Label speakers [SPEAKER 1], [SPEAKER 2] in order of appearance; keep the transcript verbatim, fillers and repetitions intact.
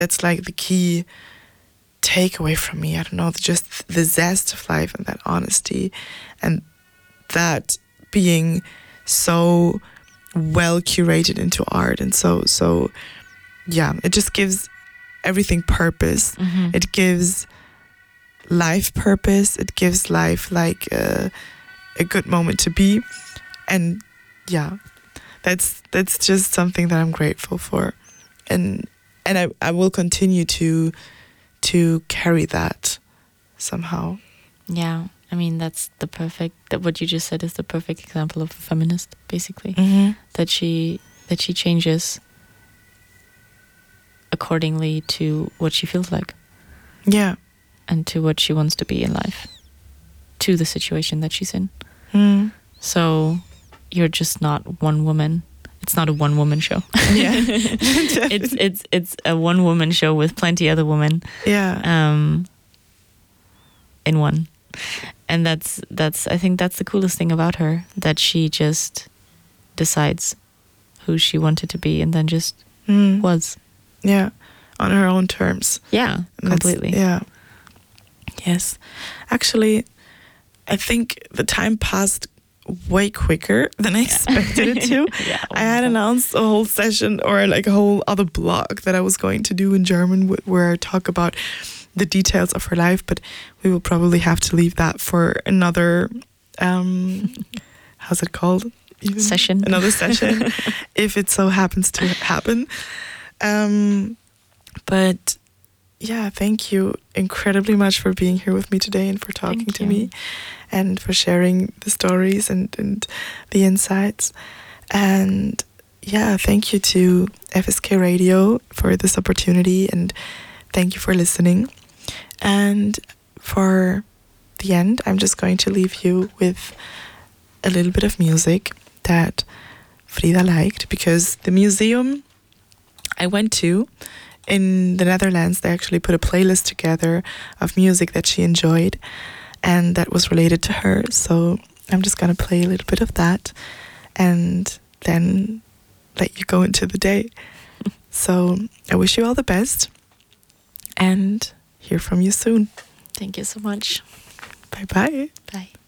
[SPEAKER 1] That's like the key takeaway from me. I don't know, just the zest of life and that honesty and that being so well curated into art. And so, so yeah, it just gives everything purpose.
[SPEAKER 2] Mm-hmm.
[SPEAKER 1] It gives life purpose. It gives life like a, a good moment to be. And yeah, that's that's just something that I'm grateful for. And and I, I will continue to to carry that somehow.
[SPEAKER 2] Yeah, I mean, that's the perfect, that what you just said is the perfect example of a feminist, basically.
[SPEAKER 1] Mm-hmm.
[SPEAKER 2] That she that she changes accordingly to what she feels like.
[SPEAKER 1] Yeah.
[SPEAKER 2] And to what she wants to be in life. To the situation that she's in.
[SPEAKER 1] Mm.
[SPEAKER 2] So you're just not one woman. It's not a one woman show.
[SPEAKER 1] Yeah.
[SPEAKER 2] it's it's it's a one woman show with plenty other women.
[SPEAKER 1] Yeah.
[SPEAKER 2] Um in one. And that's that's I think that's the coolest thing about her, that she just decides who she wanted to be and then just
[SPEAKER 1] Mm.
[SPEAKER 2] was.
[SPEAKER 1] Yeah. On her own terms.
[SPEAKER 2] Yeah,
[SPEAKER 1] And
[SPEAKER 2] completely.
[SPEAKER 1] yeah. Yes. Actually, I think the time passed way quicker than I expected it to.
[SPEAKER 2] Yeah, oh
[SPEAKER 1] I
[SPEAKER 2] my
[SPEAKER 1] had
[SPEAKER 2] God.
[SPEAKER 1] announced a whole session or like a whole other blog that I was going to do in German wh- where I talk about the details of her life, but we will probably have to leave that for another, um, how's it called? Even?
[SPEAKER 2] Session.
[SPEAKER 1] Another session, if it so happens to happen. Um, but yeah, thank you incredibly much for being here with me today and for talking
[SPEAKER 2] Thank
[SPEAKER 1] to
[SPEAKER 2] you.
[SPEAKER 1] me and for sharing the stories and, and the insights. And yeah, thank you to F S K Radio for this opportunity, and thank you for listening. And for the end, I'm just going to leave you with a little bit of music that Frida liked, because the museum I went to in the Netherlands, they actually put a playlist together of music that she enjoyed and that was related to her. So I'm just going to play a little bit of that and then let you go into the day. So I wish you all the best and hear from you soon.
[SPEAKER 2] Thank you so much.
[SPEAKER 1] Bye-bye.
[SPEAKER 2] Bye.